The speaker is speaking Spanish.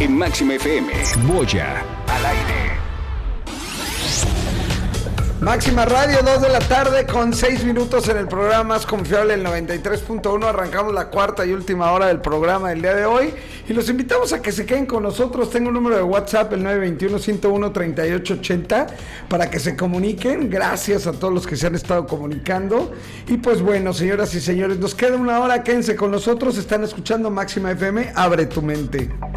en Máxima FM. Boya al aire. Máxima Radio, 2 de la tarde con 6 minutos en el programa más confiable, el 93.1. Arrancamos la cuarta y última hora del programa del día de hoy y los invitamos a que se queden con nosotros. Tengo un número de WhatsApp, el 921-101-3880, para que se comuniquen. Gracias a todos los que se han estado comunicando. Y pues bueno, señoras y señores, nos queda una hora, quédense con nosotros. Están escuchando Máxima FM, abre tu mente.